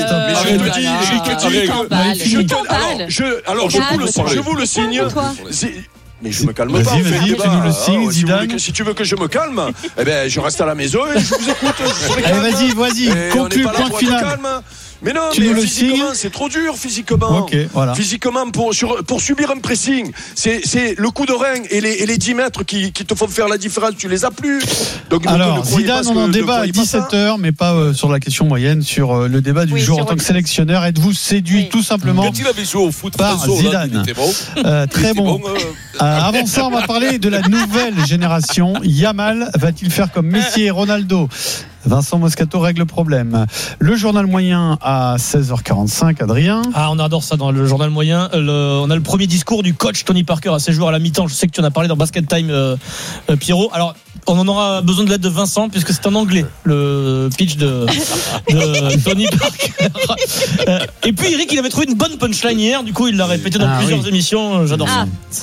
balle. Je vous le signe. Mais je me calme pas. Vas-y, fais-nous le signe, Zidane. Si tu veux que je me calme, je reste à la maison et je vous écoute. Allez, vas-y, conclue, point final. Mais non, physiquement, c'est trop dur physiquement. Okay, voilà. Physiquement, pour subir un pressing, c'est le coup de rein et les 10 mètres qui te font faire la différence, tu les as plus. Donc, alors, Zidane, on en débat à 17h, mais pas sur la question moyenne, sur le débat du jour en tant que sélectionneur. Êtes-vous séduit tout simplement quand il avait joué au foot par Zidane? Très bon. Avant ça, on va parler de la nouvelle génération. Yamal va-t-il faire comme Messi et Ronaldo? Vincent Moscato règle le problème. Le journal moyen à 16h45, Adrien. On adore ça dans le journal moyen. On a le premier discours du coach Tony Parker à ses joueurs à la mi-temps. Je sais que tu en as parlé dans Basket Time, Pierrot. Alors, on en aura besoin de l'aide de Vincent puisque c'est en anglais le pitch de Tony Parker. Et puis Eric, il avait trouvé une bonne punchline hier. Du coup, il l'a répété dans plusieurs émissions. J'adore ça.